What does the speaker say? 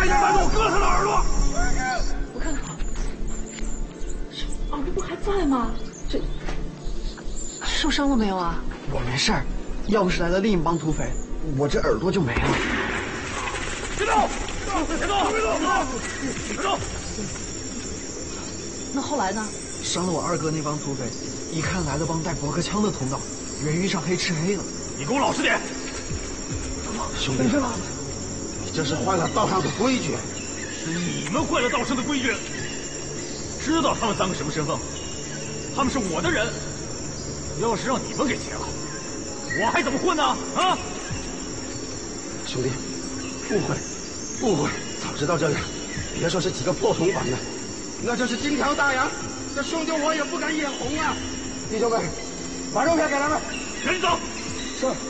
点慢，我割他的耳朵！ 我看看，这耳朵不还在吗？这受伤了没有啊？ 我没事儿，要不是来了另一帮土匪，我这耳朵就没了。 别动！别动！别动！ 那后来呢？ 伤了我二哥那帮土匪，一看来了帮带驳壳枪的同道，人遇上黑吃黑了。 你给我老实点！ 兄弟，你这是坏了道上的规矩。 是你们坏了道上的规矩。知道他们三个什么身份吗？他们是我的人。要是让你们给劫了，我还怎么混呢？啊！ 兄弟，误会！早知道这样，别说是几个破土反的，那就是金条大洋，这兄弟我也不敢眼红啊！弟兄们，把肉片给他们。 赶紧走！ 是。